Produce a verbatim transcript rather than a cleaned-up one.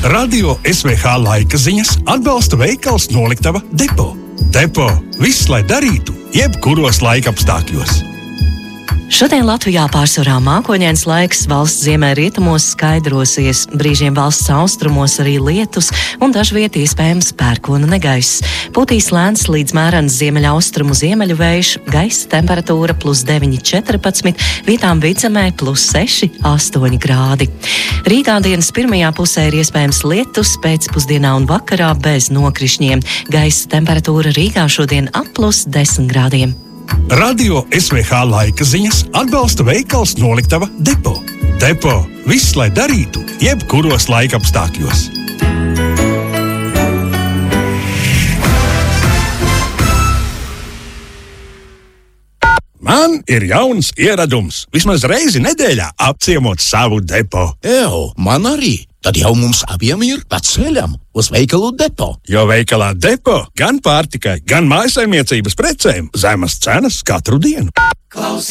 Radio S V H laika ziņas atbalsta veikals Noliktava Depo. Depo – viss, lai darītu, jebkuros laikapstākļos. Šodien Latvijā pārsvarā mākoņains laiks, valsts ziemē rietumos skaidrosies, brīžiem valsts austrumos arī lietus un dažviet iespējams pērkona negaiss. Pūtīs lēns līdz mērens ziemeļaustrumu ziemeļu vējš, gaisa temperatūra plus deviņi četrpadsmit, vietām vidzemē plus seši astoņi grādi. Rītā dienas pirmajā pusē ir iespējams lietus, pēcpusdienā un vakarā bez nokrišņiem. Gaisa temperatūra Rīgā šodien ap plus desmit grādiem. Radio S V H laika ziņas atbalsta veikals Noliktava Depo. Depo – viss, lai darītu, jebkuros laikapstākļos. Man ir jauns ieradums. Vismaz reizi nedēļā apciemot savu depo. Ew, man arī. Tad jau mums abiem ir ceļam uz veikalu Depo. Jo veikalā Depo gan pārtikai, gan mājasaimniecības precēm zemas cenas katru dienu.